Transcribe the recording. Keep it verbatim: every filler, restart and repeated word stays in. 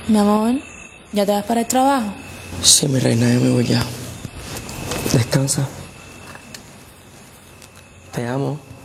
Mi amor, ¿ya te vas para el trabajo? Sí, mi reina, ya me voy ya. Descansa. Te amo.